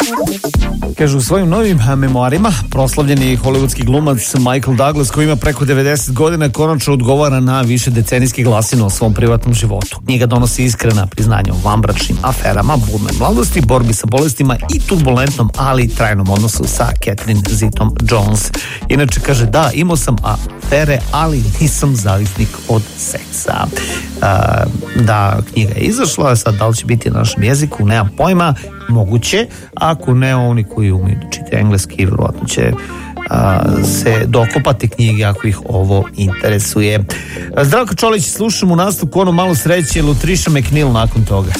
Kaže, u svojim novim memoarima proslavljeni hollywoodski glumac Michael Douglas, koji ima preko 90 godina, konačno odgovara na više decenijski glasine o svom privatnom životu. Knjiga donosi iskrena priznanja o vanbračnim aferama, budnoj mladosti, borbi sa bolestima i turbulentnom, ali trajnom odnosu sa Catherine Zeta-Jones. Inače, kaže, da, imao sam afere, ali nisam zavisnik od seksa. Da, knjiga je izašla, sad da li će biti na našem jeziku, nemam pojma, moguće, ako ne, oni koji umiju da čitaju engleski, vjerojatno će se dokopati knjige ako ih ovo interesuje. Zdravko Čolić, slušamo u nastavku Ono malo sreće, Lutriša McNeil nakon toga.